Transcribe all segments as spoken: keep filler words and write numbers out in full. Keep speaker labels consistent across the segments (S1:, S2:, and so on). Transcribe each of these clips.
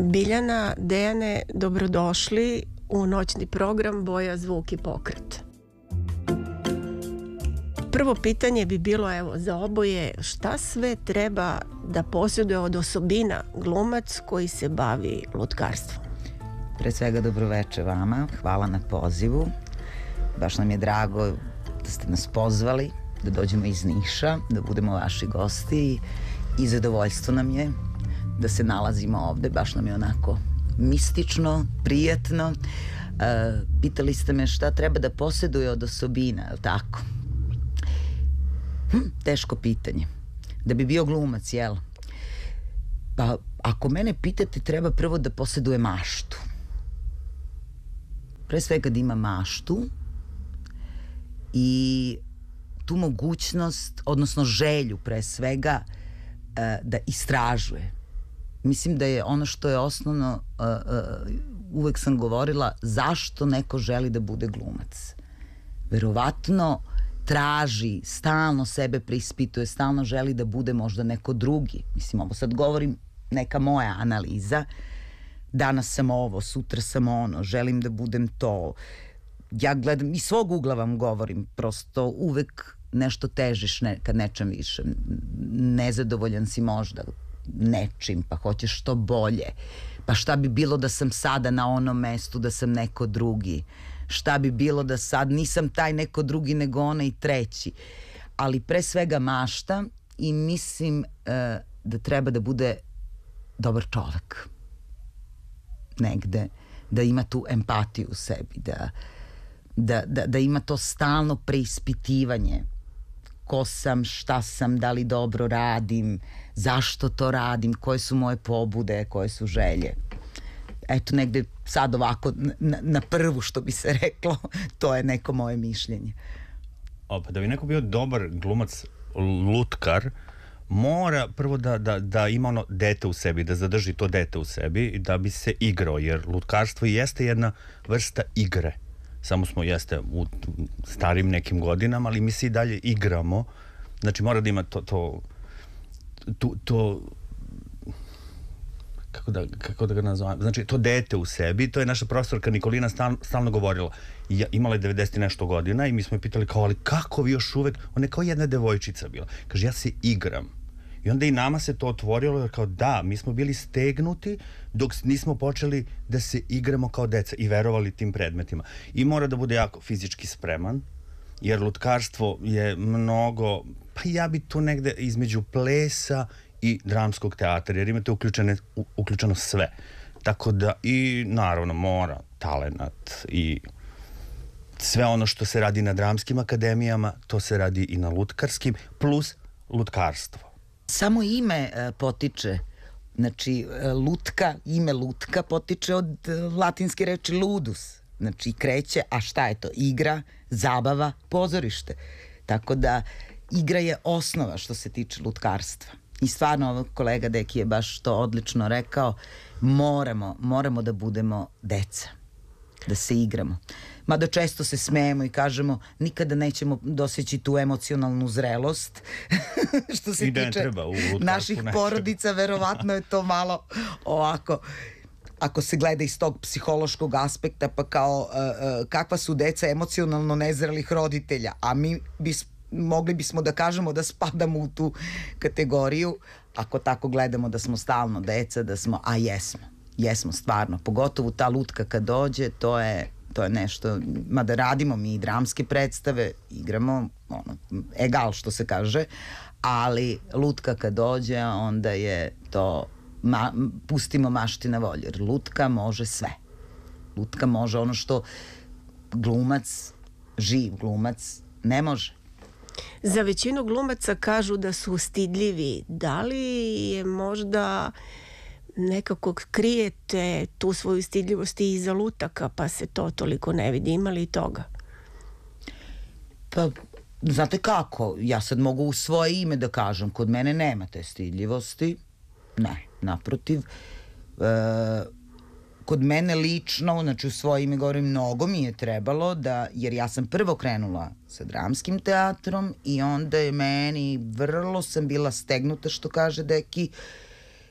S1: Biljana, Dejane, dobrodošli u noćni program Boja, zvuk i pokret. Prvo pitanje bi bilo, evo, za oboje, šta sve treba da posjeduje od osobina glumac koji se bavi lutkarstvom?
S2: Pre svega dobroveče vama, hvala na pozivu. Baš nam je drago da ste nas pozvali, da dođemo iz Niša, da budemo vaši gosti i zadovoljstvo nam je da se nalazimo ovde, baš nam je onako mistično, prijatno. E, pitali ste me šta treba da posjeduje od osobina, je li tako? Hm, teško pitanje. Da bi bio glumac, jel? Pa, ako mene pitate, treba prvo da posjeduje maštu. Pre svega da ima maštu i tu mogućnost, odnosno želju pre svega, da istražuje. Mislim da je ono što je osnovno, uvek sam govorila, zašto neko želi da bude glumac. Verovatno traži, stalno sebe preispituje, stalno želi da bude možda neko drugi. Mislim, ovo sad govorim neka moja analiza. Danas sam ovo, sutra sam ono, želim da budem to. Ja gledam, iz svog ugla vam govorim, prosto uvek nešto težiš ne, kad nečem više. Nezadovoljan si možda nečim, pa hoćeš što bolje. Pa šta bi bilo da sam sada na onom mestu, da sam neko drugi? Šta bi bilo da sad nisam taj neko drugi nego onaj treći? Ali pre svega mašta i mislim uh, da treba da bude dobar čovek. Negde, da ima tu empatiju u sebi, da, da, da, da ima to stalno preispitivanje. Ko sam, šta sam, da li dobro radim, zašto to radim, koje su moje pobude, koje su želje. Eto, negde sad ovako na, na prvu, što bi se reklo, to je neko moje mišljenje.
S3: O, pa da bi neko bio dobar glumac, lutkar, mora prvo da, da, da ima ono dete u sebi, da zadrži to dete u sebi i da bi se igrao, jer lutkarstvo jeste jedna vrsta igre. Samo smo, jeste, u starim nekim godinama, ali mi se i dalje igramo. Znači, mora da ima to, to, to, to kako da, kako da ga nazovem, znači, to dete u sebi, to je naša profesorka Nikolina stalno, stalno govorila. Ja, imala je devedeset i nešto godina i mi smo je pitali kao, ali kako vi još uvek, ona je kao jedna devojčica bila. Kaže, ja se igram. I onda i nama se to otvorilo, jer kao da, mi smo bili stegnuti dok nismo počeli da se igramo kao deca i verovali tim predmetima. I mora da bude jako fizički spreman, jer lutkarstvo je mnogo, pa ja bi tu negde između plesa i dramskog teatra, jer imate uključene, u, uključeno sve. Tako da, i naravno mora talenat i sve ono što se radi na dramskim akademijama, to se radi i na lutkarskim, plus lutkarstvo.
S2: Samo ime uh, potiče, znači uh, lutka, ime lutka potiče od uh, latinske reči ludus, znači kreće, a šta je to? Igra, zabava, pozorište. Tako da igra je osnova što se tiče lutkarstva. I stvarno, ovo kolega Deki je baš to odlično rekao, moramo, moramo da budemo deca, da se igramo. Mada često se smejemo i kažemo nikada nećemo doseći tu emocionalnu zrelost što se tiče treba, u naših porodica, verovatno je to malo ovako, ako se gleda iz tog psihološkog aspekta, pa kao uh, uh, kakva su deca emocionalno nezrelih roditelja, a mi bis, mogli bismo da kažemo da spadamo u tu kategoriju, ako tako gledamo da smo stalno deca, da smo, a jesmo, jesmo stvarno, pogotovo ta lutka kad dođe, to je to je nešto, mada radimo mi i dramske predstave, igramo, ono, egal što se kaže, ali lutka kad dođe, onda je to, ma, pustimo mašti na volju, jer lutka može sve. Lutka može ono što glumac, živ glumac, ne može.
S1: Za većinu glumaca kažu da su stidljivi. Da li je možda nekako krijete tu svoju stidljivost i iza lutaka, pa se to toliko ne vidi? Ima li toga?
S2: Pa, znate kako, ja sad mogu u svoje ime da kažem, kod mene nema te stidljivosti, ne, naprotiv. E, kod mene lično, znači u svoje ime govorim, mnogo mi je trebalo da, jer ja sam prvo krenula sa dramskim teatrom i onda je meni, vrlo sam bila stegnuta, što kaže Deki,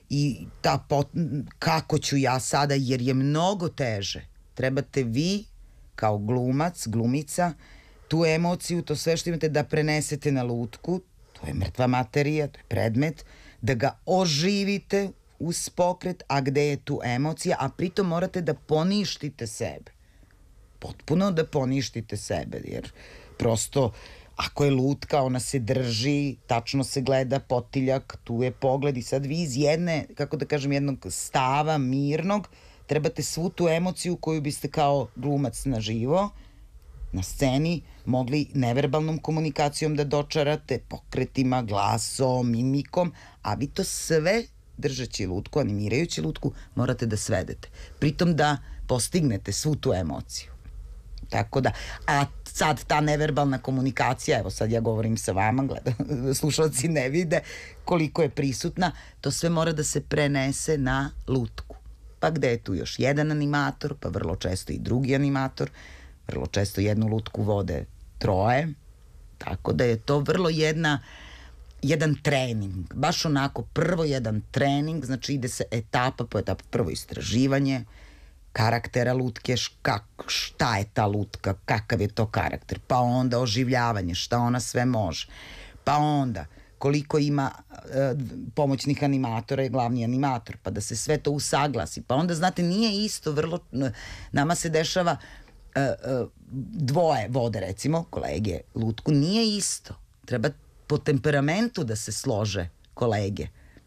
S2: i ta pot, kako ću ja sada, jer je mnogo teže. Trebate vi kao glumac, glumica, tu emociju, to sve što imate da prenesete na lutku, to je mrtva materija, to je predmet, da ga oživite uz pokret, a gde je tu emocija, a pritom morate da poništite sebe. Potpuno da poništite sebe, jer prosto ako je lutka, ona se drži, tačno se gleda potiljak, tu je pogled i sad vi iz jedne, kako da kažem, jednog stava mirnog, trebate svu tu emociju koju biste kao glumac na živo, na sceni, mogli neverbalnom komunikacijom da dočarate, pokretima, glasom, mimikom, a vi to sve držeći lutku, animirajući lutku, morate da svedete. Pritom da postignete svu tu emociju. Tako da, a sad ta neverbalna komunikacija, evo sad ja govorim sa vama, gleda, slušalci ne vide koliko je prisutna, to sve mora da se prenese na lutku. Pa gde je tu još jedan animator, pa vrlo često i drugi animator, vrlo često jednu lutku vode troje, tako da je to vrlo jedna, jedan trening, baš onako prvo jedan trening, znači ide se etapa po etapa, prvo istraživanje karaktera lutke, ška, šta je ta lutka, kakav je to karakter, pa onda oživljavanje, šta ona sve može, pa onda koliko ima e, pomoćnih animatora i glavni animator, pa da se sve to usaglasi, pa onda znate nije isto, vrlo, nama se dešava e, e, dvoje vode recimo, kolege lutku, nije isto, treba po temperamentu da se slože kolege,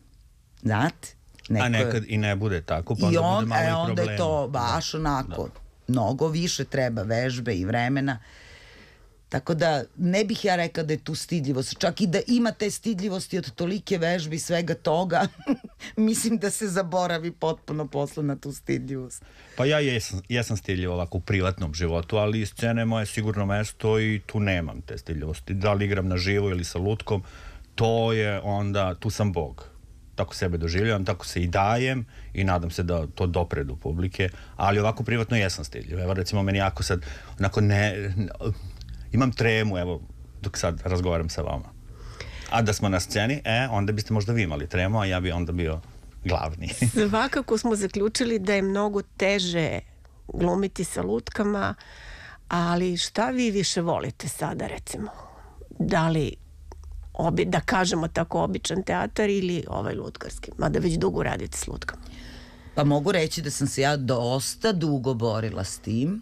S2: znate?
S3: Neko... A nekad i ne bude tako, pa onda
S2: on,
S3: bude malo
S2: e,
S3: i
S2: onda
S3: problema.
S2: je to baš onako, da. Mnogo više treba vežbe i vremena. Tako da ne bih ja rekla da je tu stidljivost. Čak i da ima te stidljivosti od tolike vežbe i svega toga, mislim da se zaboravi potpuno posle na tu stidljivost.
S3: Pa ja jesam, jesam stidljiv ovako u privatnom životu, ali scena je moje sigurno mesto i tu nemam te stidljivosti. Da li igram na živo ili sa lutkom, to je onda, tu sam Bog. Tako sebe doživljavam, tako se i dajem i nadam se da to dopre do publike, ali ovako privatno jesam stidljiv. Evo recimo meni jako sad, onako ne, ne imam tremu, evo, dok sad razgovaram sa vama. A da smo na sceni, e, onda biste možda vi imali tremu, a ja bi onda bio glavni.
S1: Svakako smo zaključili da je mnogo teže glumiti sa lutkama, ali šta vi više volite sada, recimo? Da li, obi, da kažemo tako, običan teatar ili ovaj lutkarski? Mada već dugo radite s lutkama.
S2: Pa mogu reći da sam se ja dosta dugo borila s tim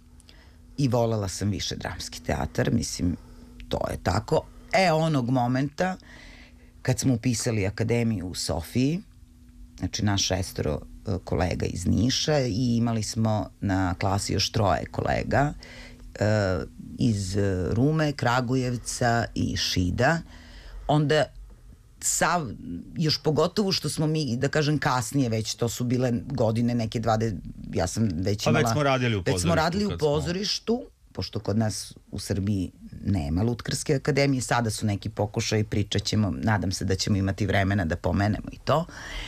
S2: i volela sam više dramski teatar, mislim, to je tako. E, onog momenta kad smo upisali akademiju u Sofiji, znači naš šestoro kolega iz Niša i imali smo na klasi još troje kolega uh, iz Rume, Kragujevca i Šida, onda sav, još pogotovo što smo mi, da kažem kasnije već, to su bile godine neke dvade, ja sam već imala...
S3: Pa već smo radili u pozorištu.
S2: Već smo radili u pozorištu, smo... pošto kod nas u Srbiji nema lutkarske akademije, sada su neki pokušaj, pričat ćemo, nadam se da ćemo imati vremena da pomenemo i to.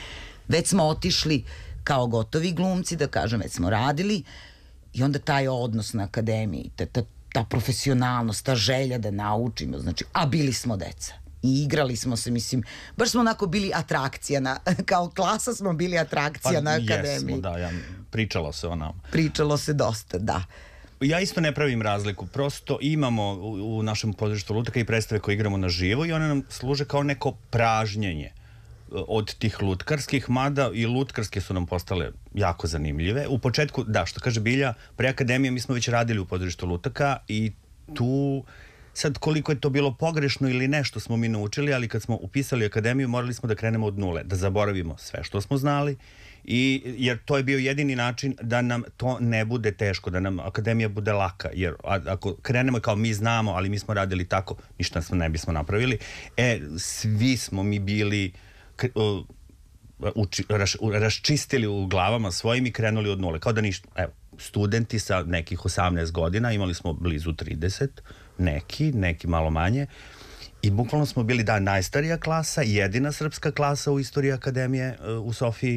S2: Već smo otišli kao gotovi glumci, da kažem, već smo radili i onda taj odnos na akademiji, ta, ta, ta profesionalnost, ta želja da naučimo, znači, a bili smo deca. I igrali smo se, mislim, baš smo onako bili atrakcija, na, kao klasa smo bili atrakcija
S3: pa,
S2: na akademiji.
S3: Jesmo, da, ja, pričalo se o nama.
S2: Pričalo se dosta, da.
S3: Ja isto ne pravim razliku, prosto imamo u, u našem pozorištu lutaka i predstave koje igramo na živo i one nam služe kao neko pražnjenje od tih lutkarskih, mada i lutkarske su nam postale jako zanimljive. U početku, da, što kaže Bilja, pre akademije mi smo već radili u pozorištu lutaka i tu... Sad, koliko je to bilo pogrešno ili ne što smo mi naučili, ali kad smo upisali akademiju morali smo da krenemo od nule, da zaboravimo sve što smo znali, i, jer to je bio jedini način da nam to ne bude teško, da nam akademija bude laka, jer a, ako krenemo kao mi znamo, ali mi smo radili tako, ništa smo ne bismo napravili, e, svi smo mi bili... Uh, uči, raš, raščistili u glavama svojim i krenuli od nule. Kao da ništa, evo, studenti sa nekih osamnaest godina, imali smo blizu trideset, neki, neki malo manje, i bukvalno smo bili, da, najstarija klasa, jedina srpska klasa u istoriji akademije uh, u Sofiji,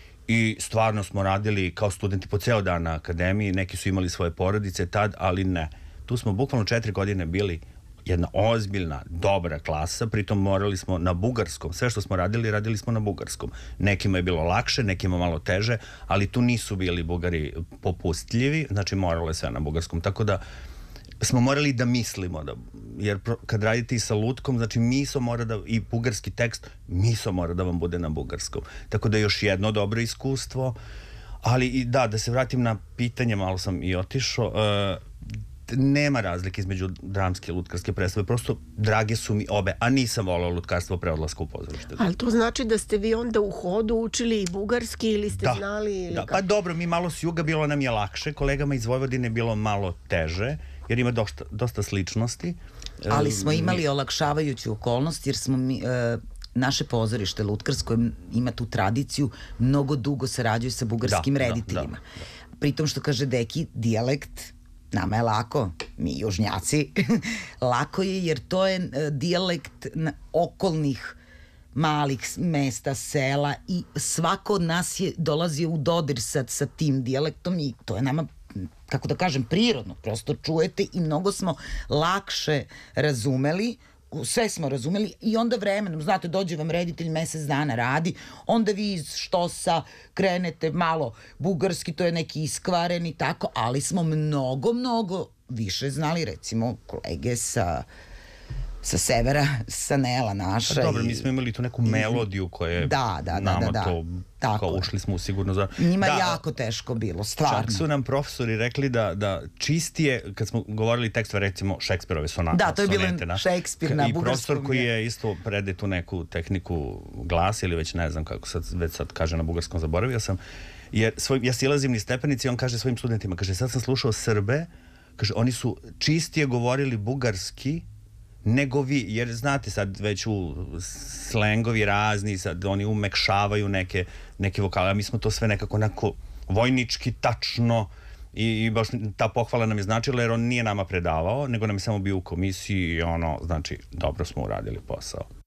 S3: i stvarno smo radili kao studenti po ceo dan na akademiji, neki su imali svoje porodice tad, ali ne. Tu smo bukvalno četiri godine bili jedna ozbiljna, dobra klasa, pritom morali smo na bugarskom, sve što smo radili, radili smo na bugarskom. Nekima je bilo lakše, nekima malo teže, ali tu nisu bili Bugari popustljivi, znači moralo je sve na bugarskom, tako da smo morali da mislimo, da, jer pro, kad radite i sa lutkom, znači miso mora da, i bugarski tekst, miso mora da vam bude na bugarskom. Tako da još jedno dobro iskustvo, ali i da, da se vratim na pitanje, malo sam i otišao, uh, nema razlike između dramske i lutkarske predstave, prosto drage su mi obe, a nisam volao lutkarstvo pre odlaska u pozorište.
S1: Ali to znači da ste vi onda u hodu učili i bugarski ili ste
S3: da,
S1: znali? Ili
S3: da, pa dobro, mi malo s juga, bilo nam je lakše, kolegama iz Vojvodine bilo malo teže, jer ima dosta, dosta sličnosti.
S2: Ali smo imali olakšavajuću okolnost, jer smo mi... Uh, naše pozorište lutkarsko ima tu tradiciju, mnogo dugo sarađuju sa bugarskim
S3: da,
S2: rediteljima.
S3: Da, da, da.
S2: Pritom što kaže Deki, dijalekt nama je lako, mi južnjaci, lako je jer to je dijalekt okolnih malih mesta, sela i svako od nas je dolazio u dodir sa, sa tim dijalektom i to je nama, kako da kažem, prirodno. Prosto čujete i mnogo smo lakše razumeli, sve smo razumeli i onda vremenom, znate, dođe vam reditelj, mesec dana radi, onda vi iz štosa krenete malo bugarski, to je neki iskvaren i tako, ali smo mnogo, mnogo više znali, recimo, kolege sa sa severa, sa Nela naša.
S3: Pa dobro,
S2: i,
S3: mi smo imali tu neku melodiju koja je
S2: da, da, da,
S3: nama
S2: da, da.
S3: to,
S2: tako
S3: kao ušli smo u sigurno za...
S2: Njima
S3: da,
S2: jako teško bilo, stvarno.
S3: Čak su nam profesori rekli da, da čistije, kad smo govorili tekstove, recimo Šekspirove sonate.
S2: Da, to je bilo
S3: na,
S2: Šekspir na
S3: i
S2: bugarskom.
S3: profesor koji je isto prede tu neku tehniku glasa ili već ne znam kako sad, već sad kaže na bugarskom, zaboravio sam, jer svoj, ja silazim niz stepenici i on kaže svojim studentima, kaže sad sam slušao Srbe, kaže oni su čistije govorili bugarski nego vi, jer znate sad već u slengovi razni, sad oni umekšavaju neke, neke vokale, a mi smo to sve nekako onako vojnički, tačno i, i baš ta pohvala nam je značila jer on nije nama predavao, nego nam je samo bio u komisiji i ono, znači, dobro smo uradili posao.